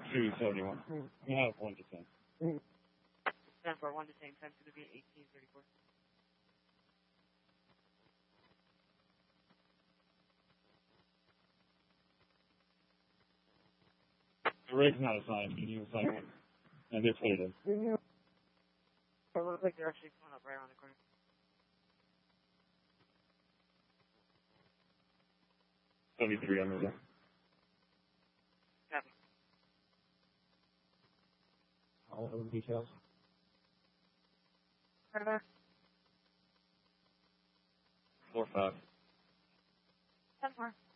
271. Yeah, 1 to 10. 10 for 1 to 10. 10's going to be 1834. The rate's not assigned. Can you assign it? And they put it in. It looks like they're actually coming up right around the corner. $73 on the Copy. All of the details. Right there. 4-5. 10 4.